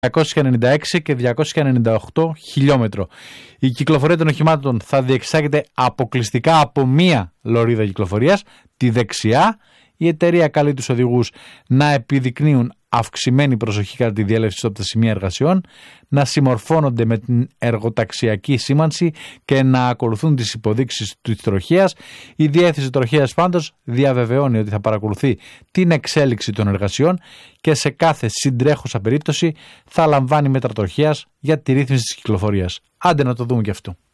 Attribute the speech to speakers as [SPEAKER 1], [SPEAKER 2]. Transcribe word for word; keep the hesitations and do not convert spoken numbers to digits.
[SPEAKER 1] διακόσια ενενήντα έξι και διακόσια ενενήντα οκτώ χιλιόμετρο. Η κυκλοφορία των οχημάτων θα διεξάγεται αποκλειστικά από μία λωρίδα κυκλοφορίας, τη δεξιά. Η εταιρεία καλεί τους οδηγούς να επιδεικνύουν αυξημένη προσοχή κατά τη διέλευση από τα σημεία εργασιών, να συμμορφώνονται με την εργοταξιακή σήμανση και να ακολουθούν τις υποδείξεις της τροχέας. Η διεύθυνση τροχέας πάντως διαβεβαιώνει ότι θα παρακολουθεί την εξέλιξη των εργασιών και σε κάθε συντρέχουσα περίπτωση θα λαμβάνει μέτρα τροχέας για τη ρύθμιση της κυκλοφορίας. Άντε να το δούμε και αυτό.